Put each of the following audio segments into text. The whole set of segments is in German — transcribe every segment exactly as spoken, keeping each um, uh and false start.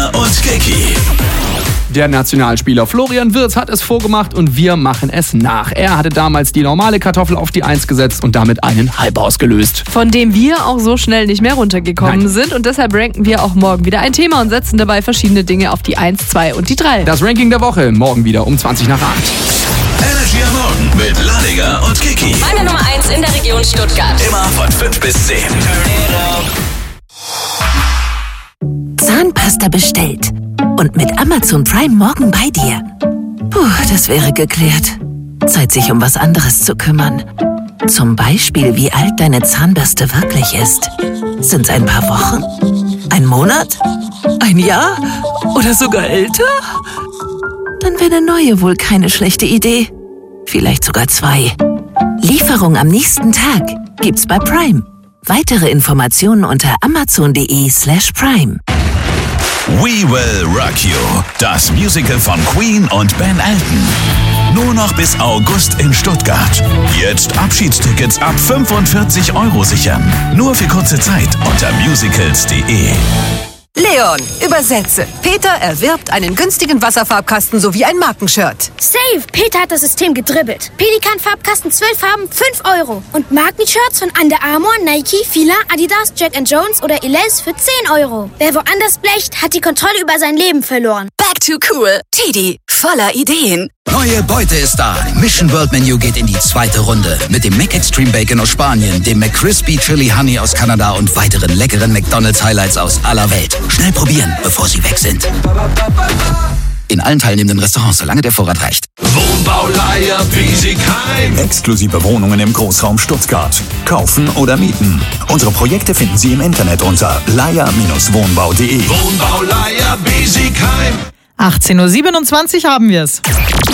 Ladiger und Keki. Der Nationalspieler Florian Wirtz hat es vorgemacht und wir machen es nach. Er hatte damals die normale Kartoffel auf die Eins gesetzt und damit einen Hype ausgelöst. Von dem wir auch so schnell nicht mehr runtergekommen Nein. sind und deshalb ranken wir auch morgen wieder ein Thema und setzen dabei verschiedene Dinge auf die Eins, zwei und die drei. Das Ranking der Woche morgen wieder um zwanzig nach acht. Energy am Morgen mit Ladiger und Keki. Meine Nummer eins in der Region Stuttgart. Immer von fünf bis zehn. Zahnpasta bestellt. Und mit Amazon Prime morgen bei dir. Puh, das wäre geklärt. Zeit, sich um was anderes zu kümmern. Zum Beispiel, wie alt deine Zahnbürste wirklich ist. Sind's ein paar Wochen? Ein Monat? Ein Jahr? Oder sogar älter? Dann wäre eine neue wohl keine schlechte Idee. Vielleicht sogar zwei. Lieferung am nächsten Tag gibt's bei Prime. Weitere Informationen unter amazon.de slash prime. We Will Rock You. Das Musical von Queen und Ben Elton. Nur noch bis August in Stuttgart. Jetzt Abschiedstickets ab fünfundvierzig Euro sichern. Nur für kurze Zeit unter musicals punkt de. Leon, übersetze. Peter erwirbt einen günstigen Wasserfarbkasten sowie ein Markenshirt. Safe! Peter hat das System gedribbelt. Pelikan-Farbkasten zwölf Farben, fünf Euro. Und Markenshirts von Under Armour, Nike, Fila, Adidas, Jack and Jones oder Elize für zehn Euro. Wer woanders blecht, hat die Kontrolle über sein Leben verloren. Back to cool. Tidi, voller Ideen. Neue Beute ist da. Mission World Menu geht in die zweite Runde. Mit dem McExtreme Bacon aus Spanien, dem McCrispy Chili Honey aus Kanada und weiteren leckeren McDonald's Highlights aus aller Welt. Schnell probieren, bevor sie weg sind. In allen teilnehmenden Restaurants, solange der Vorrat reicht. Wohnbau Leier Biesigheim. Exklusive Wohnungen im Großraum Stuttgart. Kaufen oder mieten. Unsere Projekte finden Sie im Internet unter leier Bindestrich wohnbau punkt de. Wohnbau Leier Biesigheim. achtzehn Uhr siebenundzwanzig haben wir es.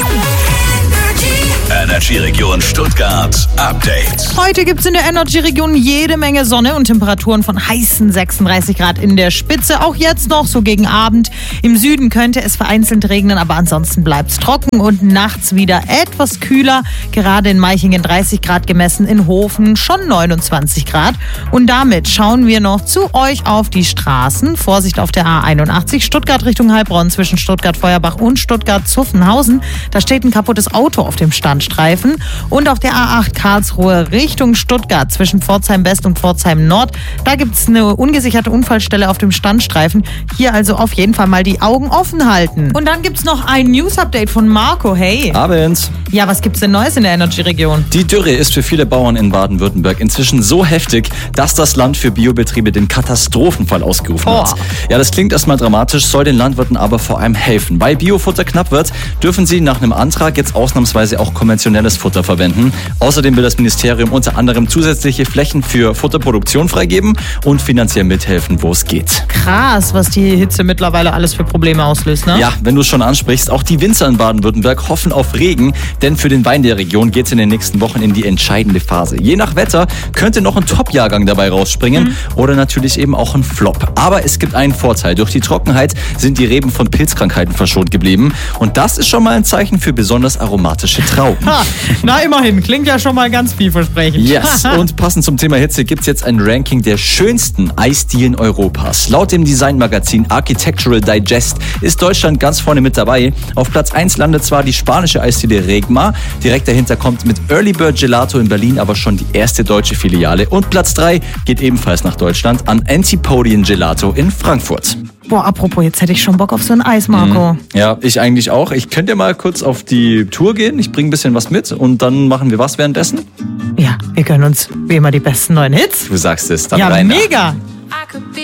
Energy Region Stuttgart Update. Heute gibt es in der Energy-Region jede Menge Sonne und Temperaturen von heißen sechsunddreißig Grad in der Spitze. Auch jetzt noch, so gegen Abend. Im Süden könnte es vereinzelt regnen, aber ansonsten bleibt es trocken und nachts wieder etwas kühler. Gerade in Meichingen dreißig Grad gemessen, in Hofen schon neunundzwanzig Grad. Und damit schauen wir noch zu euch auf die Straßen. Vorsicht auf der A einundachtzig, Stuttgart Richtung Heilbronn zwischen Stuttgart-Feuerbach und Stuttgart-Zuffenhausen. Da steht ein kaputtes Auto auf dem Standstreifen. Und auf der A acht Karlsruhe Richtung Stuttgart zwischen Pforzheim West und Pforzheim Nord. Da gibt es eine ungesicherte Unfallstelle auf dem Standstreifen. Hier also auf jeden Fall mal die Augen offen halten. Und dann gibt es noch ein News-Update von Marco. Hey. Abends. Ja, was gibt's denn Neues in der Energy-Region? Die Dürre ist für viele Bauern in Baden-Württemberg inzwischen so heftig, dass das Land für Biobetriebe den Katastrophenfall ausgerufen Oh. hat. Ja, das klingt erstmal dramatisch, soll den Landwirten aber vor allem helfen. Weil Biofutter knapp wird, dürfen sie nach einem Antrag jetzt ausnahmsweise auch konventionelles Futter verwenden. Außerdem will das Ministerium unter anderem zusätzliche Flächen für Futterproduktion freigeben und finanziell mithelfen, wo es geht. Krass, was die Hitze mittlerweile alles für Probleme auslöst, ne? Ja, wenn du es schon ansprichst, auch die Winzer in Baden-Württemberg hoffen auf Regen, denn für den Wein der Region geht es in den nächsten Wochen in die entscheidende Phase. Je nach Wetter könnte noch ein Top-Jahrgang dabei rausspringen mhm. oder natürlich eben auch ein Flop. Aber es gibt einen Vorteil. Durch die Trockenheit sind die Reben von Pilzkrankheiten verschont geblieben und das ist schon mal ein Zeichen für besonders aromatische Trauben. Ha, na immerhin, klingt ja schon mal ganz vielversprechend. Yes, und passend zum Thema Hitze gibt es jetzt ein Ranking der schönsten Eisdielen Europas. Laut dem Designmagazin Architectural Digest ist Deutschland ganz vorne mit dabei. Auf Platz eins landet zwar die spanische Eisdiele Regma, direkt dahinter kommt mit Early Bird Gelato in Berlin aber schon die erste deutsche Filiale. Und Platz drei geht ebenfalls nach Deutschland an Antipodien Gelato in Frankfurt. Boah, apropos, jetzt hätte ich schon Bock auf so ein Eis, Marco. Mhm. Ja, ich eigentlich auch. Ich könnte ja mal kurz auf die Tour gehen. Ich bringe ein bisschen was mit und dann machen wir was währenddessen. Ja, wir gönnen uns wie immer die besten neuen Hits. Du sagst es, dann ja, rein. Mega.